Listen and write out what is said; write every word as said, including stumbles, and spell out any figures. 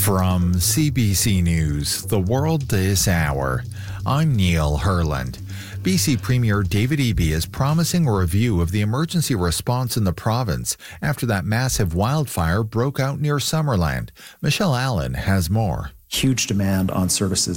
From C B C News, The World This Hour, I'm Neil Herland. B C Premier David Eby is promising a review of the emergency response in the province after that massive wildfire broke out near Summerland. Michelle Allen has more. Huge demand on services